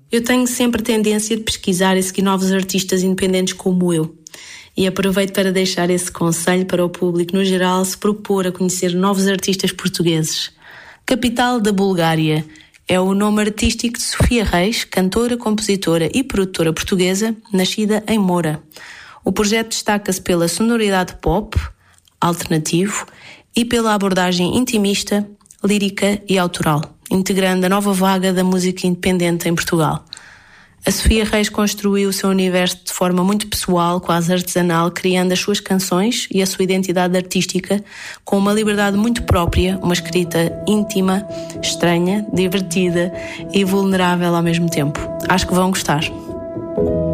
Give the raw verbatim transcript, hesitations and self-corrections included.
Eu tenho sempre tendência de pesquisar e seguir novos artistas independentes como eu. E aproveito para deixar esse conselho para o público no geral se propor a conhecer novos artistas portugueses. Capital da Bulgária é o nome artístico de Sofia Reis, cantora, compositora e produtora portuguesa, nascida em Moura. O projeto destaca-se pela sonoridade pop, alternativo e pela abordagem intimista, lírica e autoral, integrando a nova vaga da música independente em Portugal. A Sofia Reis construiu o seu universo de forma muito pessoal, quase artesanal, criando as suas canções e a sua identidade artística com uma liberdade muito própria, uma escrita íntima, estranha, divertida e vulnerável ao mesmo tempo. Acho que vão gostar.